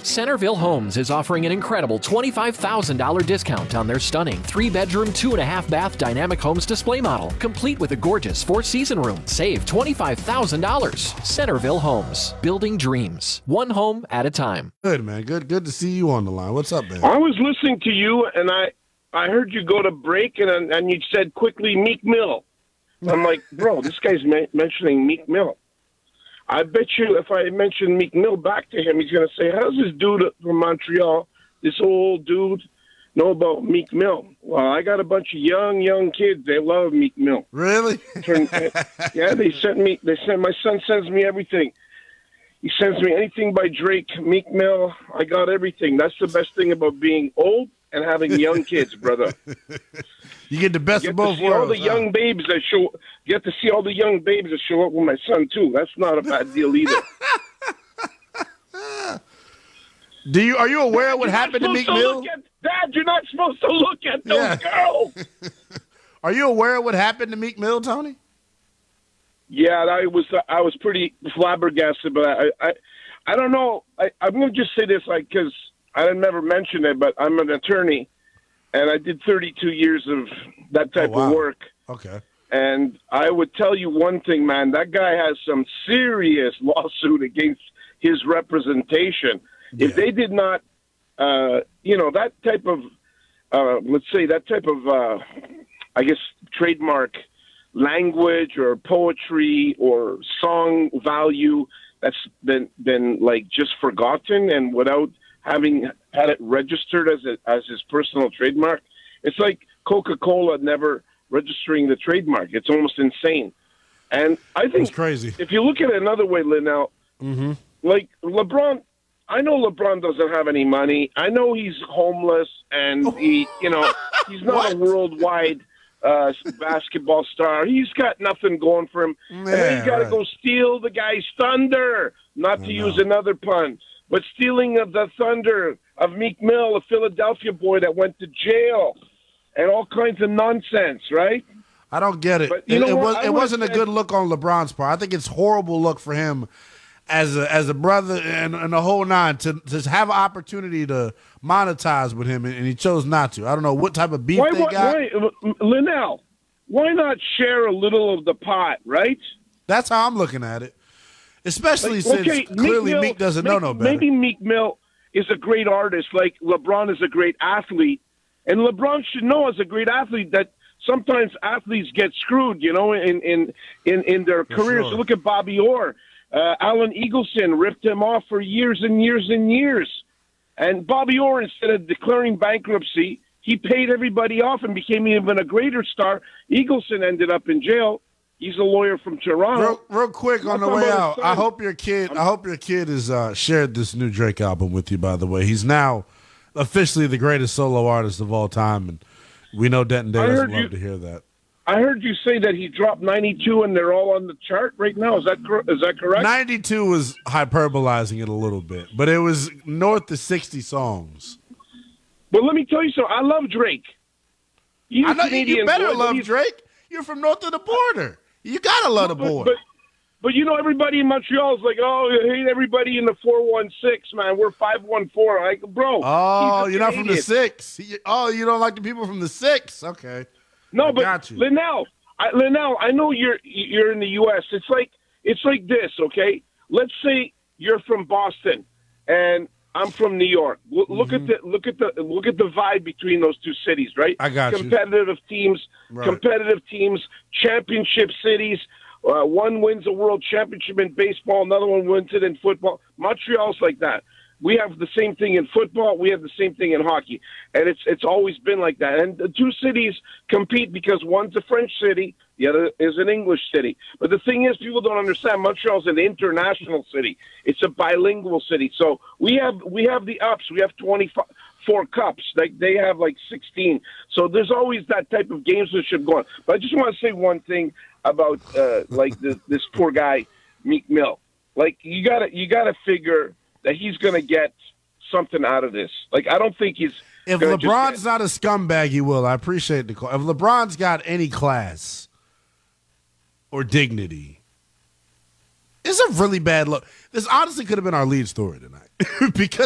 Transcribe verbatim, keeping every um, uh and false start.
Centerville Homes is offering an incredible twenty-five thousand dollars discount on their stunning three-bedroom, two-and-a-half-bath dynamic homes display model, complete with a gorgeous four-season room. Save twenty-five thousand dollars. Centerville Homes, building dreams, one home at a time. Good, man. Good good to see you on the line. What's up, man? I was listening to you, and I, I heard you go to break, and and you said quickly Meek Mill. I'm like, bro, this guy's ma- mentioning Meek Mill. I bet you if I mention Meek Mill back to him, he's going to say, how's this dude from Montreal, this old dude, know about Meek Mill? Well, I got a bunch of young, young kids. They love Meek Mill. Really? Yeah, they sent me, they sent, my son sends me everything. He sends me anything by Drake, Meek Mill. I got everything. That's the best thing about being old and having young kids, brother. You get the best you of get both to see worlds. all the huh? young babes that show. You get to see all the young babes that show up with my son too. That's not a bad deal either. Do you are you aware Dad, of what you're not happened to Meek supposed Mill? look at- Dad, you're not supposed to look at those Yeah. girls. Are you aware of what happened to Meek Mill, Tony? Yeah, I was. I was pretty flabbergasted, but I, I, I don't know. I, I'm going to just say this, like, because I didn't never mention it, but I'm an attorney, and I did thirty-two years of that type Oh, wow. of work. Okay. And I would tell you one thing, man. That guy has some serious lawsuit against his representation. Yeah. If they did not, uh, you know, that type of, uh, let's say that type of, uh, I guess, trademark language or poetry or song value that's been been like just forgotten and without having had it registered as a, as his personal trademark. It's like Coca-Cola never registering the trademark. It's almost insane. And I think It's crazy. if you look at it another way, Linnell, Mm-hmm. like LeBron, I know LeBron doesn't have any money. I know he's homeless and he, you know, he's not a worldwide uh, basketball star. He's got nothing going for him. and then Yeah, he's got to right. go steal the guy's thunder, not to use another pun, but stealing of the thunder of Meek Mill, a Philadelphia boy that went to jail and all kinds of nonsense, right? I don't get it. But you It, know it, what? was, I it would've wasn't a said- good look on LeBron's part. I think it's horrible look for him as a as a brother and, and a whole nine to, to have an opportunity to monetize with him, and, and he chose not to. I don't know what type of beef Why, they why, got. why, Linnell, why not share a little of the pot, right? That's how I'm looking at it. Especially Like, since okay, clearly Meek, Mill, Meek doesn't maybe, know no better. Maybe Meek Mill is a great artist, like LeBron is a great athlete, and LeBron should know as a great athlete that sometimes athletes get screwed, you know, in in in, in their For careers. sure. So look at Bobby Orr. Uh, Alan Eagleson ripped him off for years and years and years. And Bobby Orr, instead of declaring bankruptcy, he paid everybody off and became even a greater star. Eagleson ended up in jail. He's a lawyer from Toronto. Real, real quick on I'm the talking way about out, his I son. hope your kid. I hope your kid has uh, shared this new Drake album with you. By the way, he's now officially the greatest solo artist of all time, and we know Denton Day I doesn't heard love you- to hear that. I heard you say that he dropped ninety-two and they're all on the chart right now. Is that cor- is that correct? ninety-two was hyperbolizing it a little bit, but it was north of sixty songs. But let me tell you something. I love Drake. He's I a know you, Canadian you better boy, but love he's- Drake. You're from north of the border. You gotta love the but, boy. But, but you know, everybody in Montreal is like, oh, I hate everybody in the four one six, man. We're five one four. Like, bro. oh, he's a you're not from the Canadian. six. You- Oh, you don't like the people from the six. Okay. No, I but got you. Linnell, I, Linnell, I know you're you're in the U S. It's like it's like this, okay? Let's say you're from Boston and I'm from New York. L- Look at the look at the look at the vibe between those two cities, right? Mm-hmm. I got you. competitive teams, Right. competitive teams, championship cities. Uh, one wins a world championship in baseball, another one wins it in football. Montreal's like that. We have the same thing in football. We have the same thing in hockey, and it's it's always been like that. And the two cities compete because one's a French city, the other is an English city. But the thing is, people don't understand. Montreal's an international city. It's a bilingual city. So we have we have the ups. We have twenty-four cups. Like they have like sixteen. So there's always that type of gamesmanship going. But I just want to say one thing about uh, like the, this poor guy Meek Mill. Like you gotta you gotta figure that he's going to get something out of this. Like, I don't think he's If gonna just LeBron's get- not a scumbag, he will. I appreciate the call. If LeBron's got any class or dignity, it's a really bad look. This honestly could have been our lead story tonight because